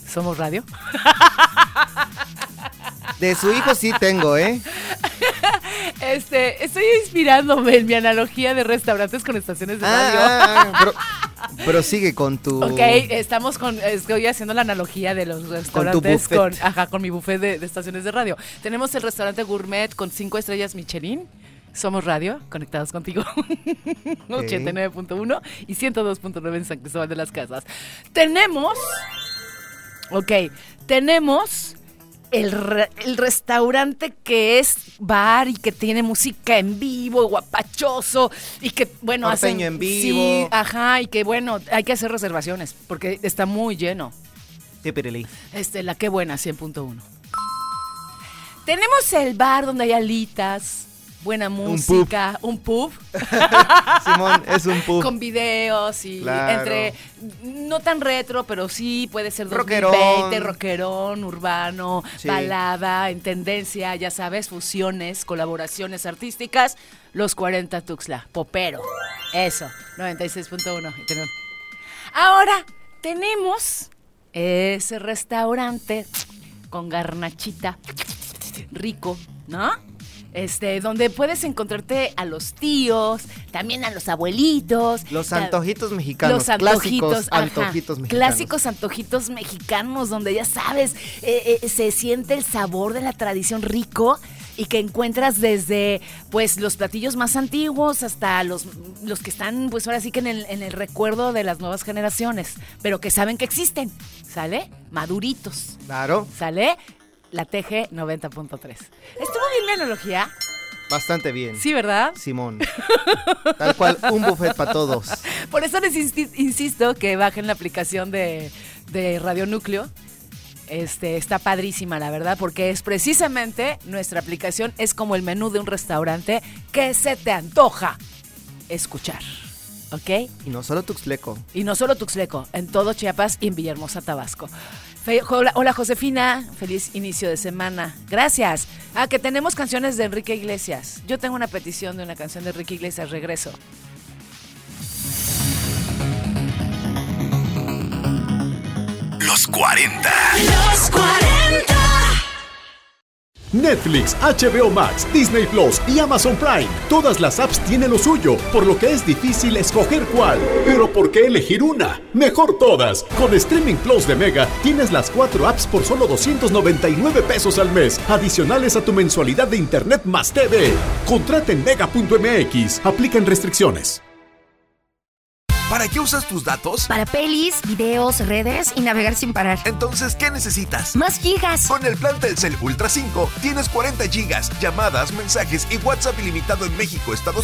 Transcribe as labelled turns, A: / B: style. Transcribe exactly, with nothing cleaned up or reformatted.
A: ¿Somos radio?
B: De su hijo sí tengo, ¿eh?
A: Este, estoy inspirándome en mi analogía de restaurantes con estaciones de radio.
B: Ah, ah, pero, pero sigue con tu...
A: Ok, estamos con, estoy haciendo la analogía de los restaurantes con, con ajá, con mi buffet de, de estaciones de radio. Tenemos el restaurante gourmet con cinco estrellas Michelin. Somos radio, conectados contigo. Okay. ochenta y nueve punto uno y ciento dos punto nueve en San Cristóbal de las Casas. Tenemos, ok, tenemos... El, re, el restaurante que es bar y que tiene música en vivo, guapachoso y que, bueno,
B: Norteño
A: hacen,
B: en vivo.
A: Sí, ajá, y que, bueno, hay que hacer reservaciones porque está muy lleno.
B: Sí, Pirelli.
A: Este, la Qué Buena, cien punto uno. Tenemos el bar donde hay alitas, buena música, un pub. Un pub.
B: Simón, es un pub.
A: Con videos y
B: claro. Entre,
A: no tan retro, pero sí puede ser dos mil veinte, rockerón, rockerón urbano, sí. Balada, en tendencia, ya sabes, fusiones, colaboraciones artísticas. Los cuarenta Tuxtla, popero. Eso, noventa y seis punto uno. Ahora tenemos ese restaurante con garnachita rico, ¿no? Este, donde puedes encontrarte a los tíos, también a los abuelitos.
B: Los antojitos mexicanos.
A: Los antojitos,
B: clásicos
A: ajá,
B: antojitos mexicanos.
A: Clásicos antojitos mexicanos, donde ya sabes, eh, eh, se siente el sabor de la tradición rico y que encuentras desde, pues, los platillos más antiguos hasta los, los que están, pues, ahora sí que en el, en el recuerdo de las nuevas generaciones, pero que saben que existen, ¿sale? Maduritos.
B: Claro.
A: ¿Sale? La T G noventa punto tres. ¿Estuvo bien mi analogía?
B: Bastante bien.
A: Sí, ¿verdad?
B: Simón. Tal cual, un buffet para todos.
A: Por eso les insti- insisto que bajen la aplicación de, de Radio Núcleo. Este, está padrísima, la verdad, porque es precisamente nuestra aplicación, es como el menú de un restaurante que se te antoja escuchar. ¿Ok?
B: Y no solo Tuxtleco.
A: Y no solo Tuxtleco, en todo Chiapas y en Villahermosa, Tabasco. Fe- hola, hola, Josefina, feliz inicio de semana. Gracias. Ah, que tenemos canciones de Enrique Iglesias. Yo tengo una petición de una canción de Enrique Iglesias, regreso.
C: Los cuarenta.
D: Los cuarenta.
E: Netflix, H B O Max, Disney Plus y Amazon Prime. Todas las apps tienen lo suyo, por lo que es difícil escoger cuál. Pero ¿por qué elegir una? Mejor todas. Con Streaming Plus de Mega tienes las cuatro apps por solo doscientos noventa y nueve pesos al mes, adicionales a tu mensualidad de internet más T V. Contrata en mega punto m x. Aplican restricciones.
C: ¿Para qué usas tus datos?
F: Para pelis, videos, redes y navegar sin parar.
C: Entonces, ¿qué necesitas?
F: Más gigas.
C: Con el plan Telcel Ultra cinco tienes cuarenta gigas, llamadas, mensajes y WhatsApp ilimitado en México, Estados